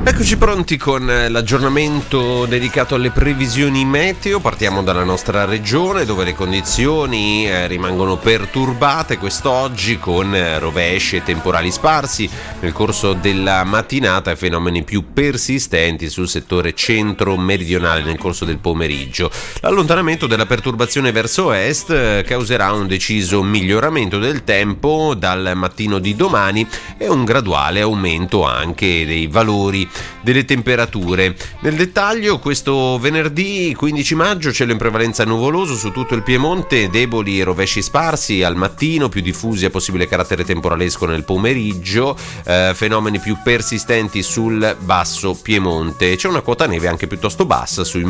Eccoci pronti con l'aggiornamento dedicato alle previsioni meteo. Partiamo dalla nostra regione, dove le condizioni rimangono perturbate quest'oggi, con rovesci e temporali sparsi nel corso della mattinata e fenomeni più persistenti sul settore centro-meridionale nel corso del pomeriggio. L'allontanamento della perturbazione verso est causerà un deciso miglioramento del tempo dal mattino di domani e un graduale aumento anche dei valori delle temperature. Nel dettaglio, questo venerdì 15 maggio cielo in prevalenza nuvoloso su tutto il Piemonte, deboli rovesci sparsi al mattino, più diffusi a possibile carattere temporalesco nel pomeriggio, fenomeni più persistenti sul basso Piemonte. C'è una quota neve anche piuttosto bassa sui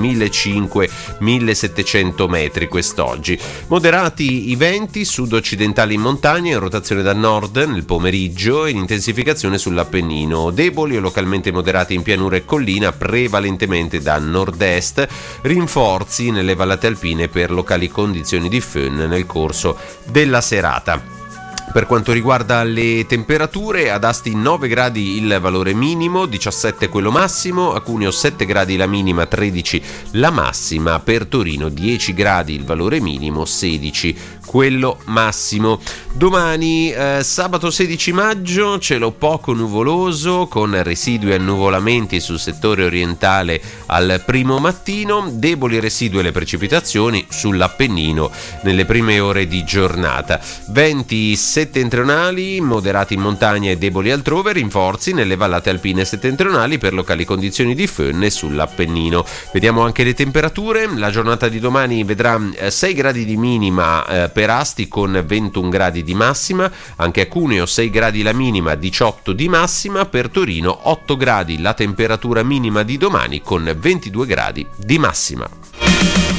1500-1700 metri quest'oggi. Moderati i venti sud-occidentali in montagna, in rotazione da nord nel pomeriggio e in intensificazione sull'Appennino, deboli o localmente moderati in pianura e collina, prevalentemente da nord-est, rinforzi nelle vallate alpine per locali condizioni di fön nel corso della serata. Per quanto riguarda le temperature, ad Asti 9 gradi il valore minimo, 17 quello massimo, a Cuneo 7 gradi la minima, 13 la massima, per Torino 10 gradi il valore minimo, 16 quello massimo. Domani sabato 16 maggio cielo poco nuvoloso con residui annuvolamenti sul settore orientale al primo mattino, deboli residui e le precipitazioni sull'Appennino nelle prime ore di giornata. Venti settentrionali moderati in montagna e deboli altrove, rinforzi nelle vallate alpine settentrionali per locali condizioni di fön sull'Appennino. Vediamo anche le temperature. La giornata di domani vedrà 6 gradi di minima per Asti con 21 gradi di massima, anche a Cuneo 6 gradi la minima, 18 di massima, per Torino 8 gradi la temperatura minima di domani con 22 gradi di massima.